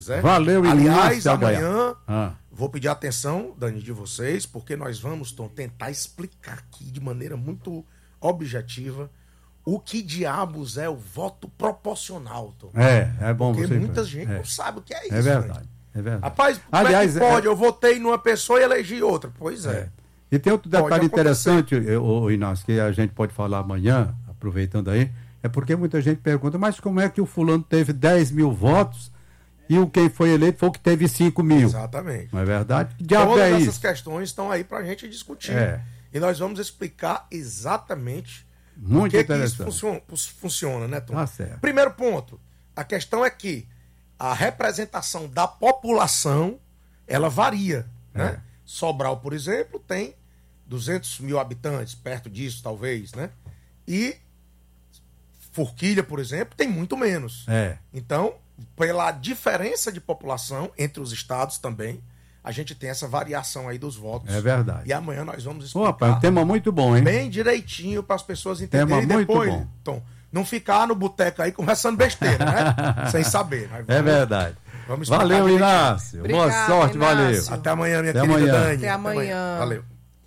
Valeu, aliás, amanhã vou pedir a atenção, Dani, de vocês, porque nós vamos, Tom, tentar explicar aqui de maneira muito objetiva o que diabos é o voto proporcional, Tom. É bom porque você... muita gente não sabe o que é isso. É verdade, é verdade. Rapaz, aliás, como é que pode? Eu votei numa pessoa e elegi outra. Pois é. E tem outro detalhe interessante, Inácio, que a gente pode falar amanhã, aproveitando aí, é porque muita gente pergunta, mas como é que o fulano teve 10 mil votos e o quem foi eleito foi o que teve 5 mil? Exatamente. Não é verdade? Que diabo é isso? Todas essas questões estão aí pra gente discutir. E nós vamos explicar exatamente muito por que isso funciona, né, Tom? Certo. Primeiro ponto, a questão é que a representação da população, ela varia, né? Sobral, por exemplo, tem 200 mil habitantes, perto disso, talvez, né? E Forquilha, por exemplo, tem muito menos. Então, pela diferença de população entre os estados também, a gente tem essa variação aí dos votos. É verdade. E amanhã nós vamos explicar. Rapaz, um tema muito bom, hein? Bem direitinho para as pessoas entenderem. Tema muito depois, bom. Tom, não ficar no boteco aí conversando besteira, né? Sem saber. É verdade. Vamos valeu, Inácio. Obrigado, boa sorte, Inácio. valeu. Até amanhã, minha Até querida amanhã. Dani. Até amanhã. Valeu.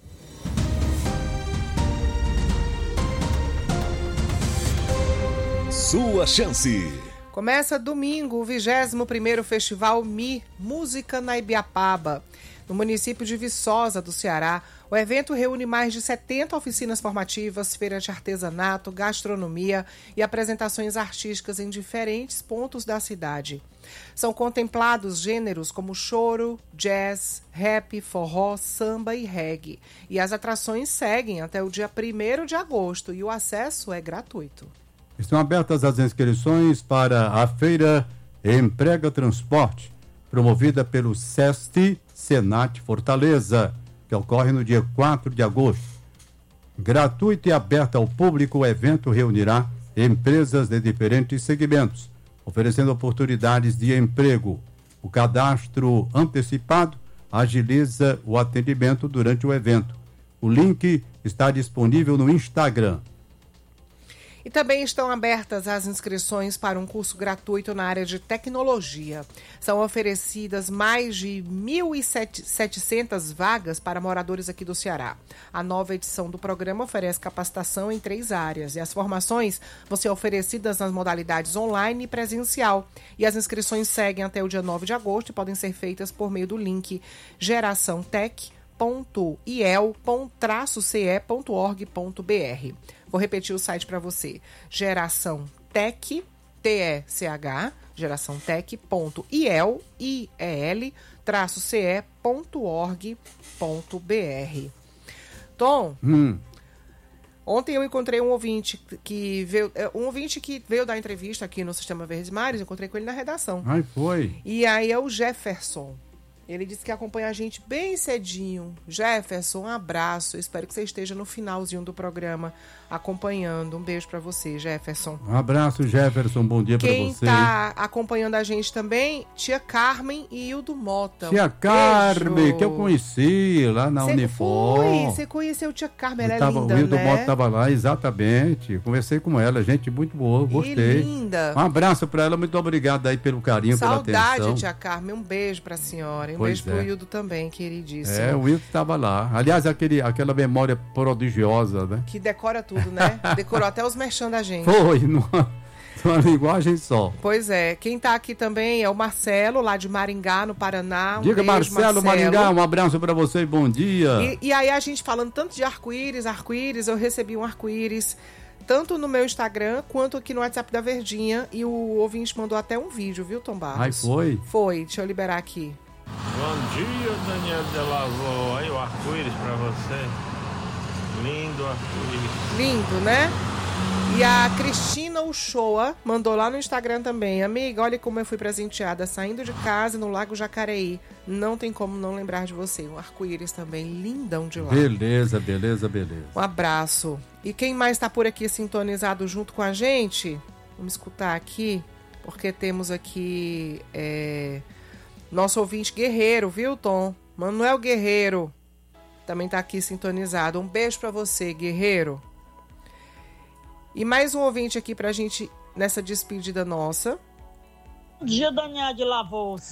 Sua chance. Começa domingo o 21º Festival Música na Ibiapaba. No município de Viçosa, do Ceará, o evento reúne mais de 70 oficinas formativas, feiras de artesanato, gastronomia e apresentações artísticas em diferentes pontos da cidade. São contemplados gêneros como choro, jazz, rap, forró, samba e reggae. E as atrações seguem até o dia 1º de agosto e o acesso é gratuito. Estão abertas as inscrições para a Feira Emprega Transporte, promovida pelo SEST Senat Fortaleza, que ocorre no dia 4 de agosto. Gratuito e aberto ao público, o evento reunirá empresas de diferentes segmentos, oferecendo oportunidades de emprego. O cadastro antecipado agiliza o atendimento durante o evento. O link está disponível no Instagram. E também estão abertas as inscrições para um curso gratuito na área de tecnologia. São oferecidas mais de 1.700 vagas para moradores aqui do Ceará. A nova edição do programa oferece capacitação em 3 áreas. E as formações vão ser oferecidas nas modalidades online e presencial. E as inscrições seguem até o dia 9 de agosto e podem ser feitas por meio do link geraçãotech.il-ce.org.br. Vou repetir o site para você. Geração Tech, T-E-C-H, geraçãotech.il-ce.org.br. Tom, ontem eu encontrei um ouvinte que veio dar entrevista aqui no Sistema Verdes Mares, encontrei com ele na redação. Ai, foi? E aí é o Jefferson. Ele disse que acompanha a gente bem cedinho. Jefferson, um abraço. Eu espero que você esteja no finalzinho do programa acompanhando. Um beijo pra você, Jefferson. Um abraço, Jefferson. Bom dia pra você. Quem tá acompanhando a gente também, tia Carmen e Hildo Mota. Tia Carmen, que eu conheci lá na Unifor. Você conheceu tia Carmen, ela é linda, o Hildo né? Mota estava lá, exatamente. Conversei com ela, gente muito boa, gostei. Linda. Um abraço pra ela, muito obrigado aí pelo carinho, pela atenção. Saudade, tia Carmen. Um beijo pra senhora. Um beijo pro Hildo também, queridíssimo. O Hildo estava lá. Aliás, aquela memória prodigiosa, né? Que decora tudo, né? Decorou até os merchan da gente. Foi, numa linguagem só. Pois é. Quem tá aqui também é o Marcelo, lá de Maringá, no Paraná. Diga, beijo, Marcelo, Maringá, um abraço pra você e bom dia. E aí a gente falando tanto de arco-íris, eu recebi um arco-íris tanto no meu Instagram quanto aqui no WhatsApp da Verdinha, e o ouvinte mandou até um vídeo, viu, Tom Barros? Ai, foi? Foi, deixa eu liberar aqui. Bom dia, Daniel de Lavô. Aí o arco-íris pra você. Lindo arco-íris. Lindo, né? E a Cristina Uchoa mandou lá no Instagram também. Amiga, olha como eu fui presenteada saindo de casa no Lago Jacareí. Não tem como não lembrar de você. Um arco-íris também lindão de lá. Beleza. Um abraço. E quem mais está por aqui sintonizado junto com a gente? Vamos escutar aqui, porque temos aqui nosso ouvinte Guerreiro, viu, Tom? Manuel Guerreiro também tá aqui sintonizado. Um beijo pra você, Guerreiro. E mais um ouvinte aqui pra gente nessa despedida nossa. Bom dia, Daniel de Lavô.